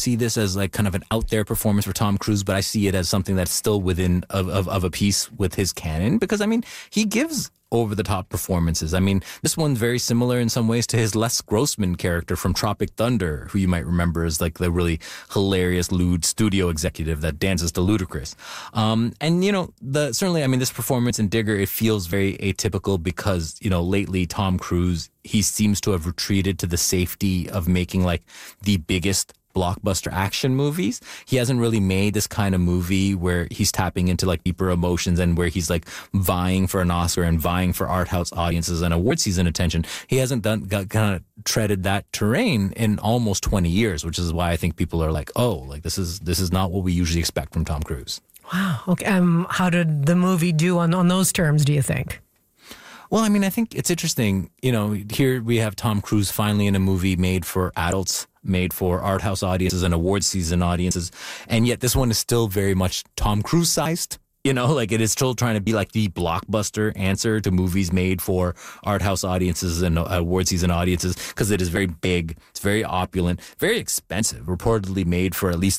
see this as like kind of an out there performance for Tom Cruise, but I see it as something that's still within of a piece with his canon, because I mean, he gives over the top performances. I mean, this one's very similar in some ways to his Les Grossman character from Tropic Thunder, who you might remember as like the really hilarious lewd studio executive that dances to Ludacris. And you know, certainly, I mean, this performance in Digger, it feels very atypical because, you know, lately Tom Cruise, he seems to have retreated to the safety of making like the biggest blockbuster action movies. He hasn't really made this kind of movie where he's tapping into like deeper emotions and where he's like vying for an Oscar and vying for art house audiences and award season attention. He hasn't kind of treaded that terrain in almost 20 years, which is why I think people are like, oh, like this is not what we usually expect from Tom Cruise. Wow. Okay. How did the movie do on those terms, do you think? Well, I mean, I think it's interesting. You know, here we have Tom Cruise finally in a movie made for adults, made for art house audiences and award season audiences. And yet this one is still very much Tom Cruise sized. You know, like it is still trying to be like the blockbuster answer to movies made for art house audiences and award season audiences, because it is very big, it's very opulent, very expensive, reportedly made for at least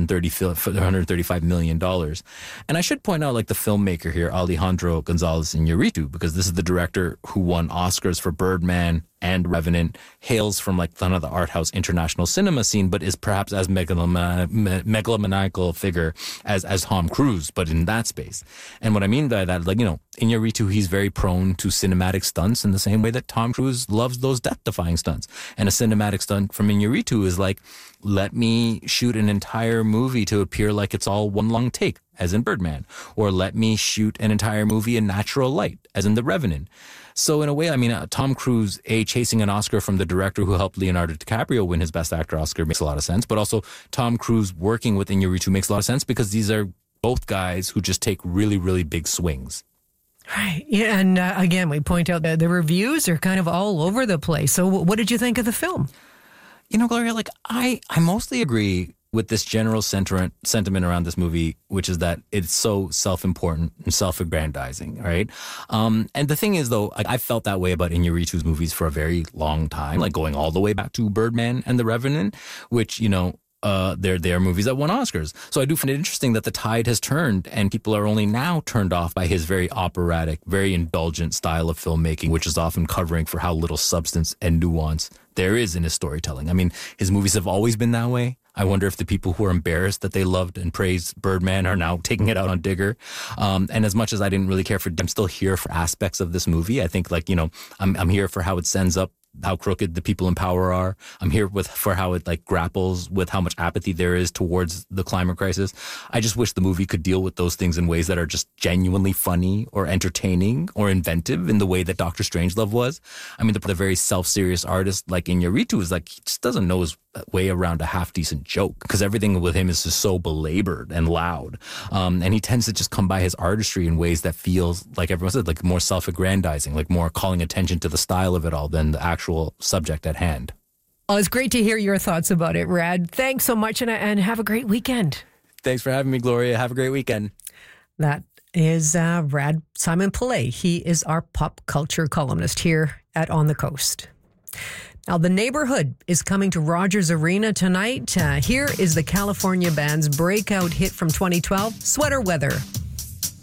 $135 million. And I should point out, like, the filmmaker here, Alejandro González Iñárritu, because this is the director who won Oscars for Birdman and Revenant, hails from like kind of the art house international cinema scene, but is perhaps as megalomaniacal figure as Tom Cruise, but in that space. And what I mean by that, like, you know, Iñárritu, he's very prone to cinematic stunts in the same way that Tom Cruise loves those death-defying stunts. And a cinematic stunt from Iñárritu is like, let me shoot an entire movie to appear like it's all one long take, as in Birdman, or let me shoot an entire movie in natural light, as in The Revenant. So in a way, I mean, Tom Cruise, chasing an Oscar from the director who helped Leonardo DiCaprio win his Best Actor Oscar makes a lot of sense. But also Tom Cruise working with Iñárritu makes a lot of sense because these are both guys who just take really, really big swings. Right. Yeah. And again, we point out that the reviews are kind of all over the place. So what did you think of the film? You know, Gloria, like I mostly agree with this general sentiment around this movie, which is that it's so self-important and self-aggrandizing, right? And the thing is, though, I felt that way about Iñárritu's movies for a very long time, like going all the way back to Birdman and The Revenant, which, you know, they're movies that won Oscars. So I do find it interesting that the tide has turned and people are only now turned off by his very operatic, very indulgent style of filmmaking, which is often covering for how little substance and nuance there is in his storytelling. I mean, his movies have always been that way. I wonder if the people who are embarrassed that they loved and praised Birdman are now taking it out on Digger. And as much as I didn't really care for, I'm still here for aspects of this movie. I think, like, you know, I'm here for how it sends up how crooked the people in power are. I'm here for how it like grapples with how much apathy there is towards the climate crisis. I just wish the movie could deal with those things in ways that are just genuinely funny or entertaining or inventive in the way that Dr. Strangelove was. I mean, the very self-serious artist like Iñárritu is like, he just doesn't know his way around a half-decent joke because everything with him is just so belabored and loud. And he tends to just come by his artistry in ways that feels, like everyone said, like more self-aggrandizing, like more calling attention to the style of it all than the actual subject at hand. Well, it's great to hear your thoughts about it, Rad. Thanks so much and have a great weekend. Thanks for having me, Gloria. Have a great weekend. That is Rad Simon Pillay. He is our pop culture columnist here at On the Coast. Now, The Neighborhood is coming to Rogers Arena tonight. Here is the California band's breakout hit from 2012, Sweater Weather.